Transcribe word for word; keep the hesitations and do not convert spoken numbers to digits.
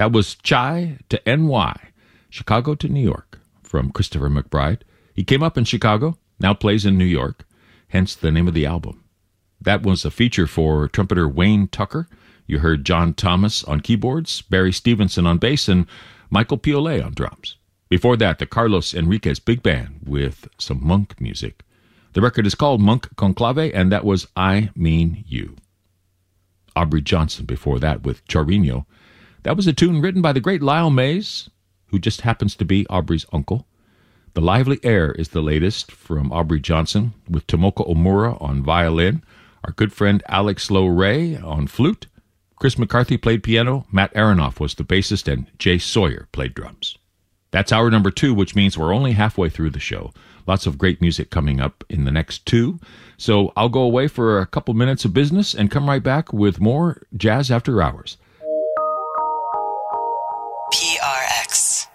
That was Chai to N Y, Chicago to New York, from Christopher McBride. He came up in Chicago, now plays in New York, hence the name of the album. That was a feature for trumpeter Wayne Tucker. You heard John Thomas on keyboards, Barry Stevenson on bass, and Michael Piolet on drums. Before that, the Carlos Enriquez Big Band with some Monk music. The record is called Monk Conclave, and that was I Mean You. Aubrey Johnson before that with Chorino. That was a tune written by the great Lyle Mays, who just happens to be Aubrey's uncle. The Lively Air is the latest from Aubrey Johnson with Tomoka Omura on violin, our good friend Alex Lowe Ray on flute. Chris McCarthy played piano, Matt Aronoff was the bassist, and Jay Sawyer played drums. That's hour number two, which means we're only halfway through the show. Lots of great music coming up in the next two. So I'll go away for a couple minutes of business and come right back with more Jazz After Hours. P R X.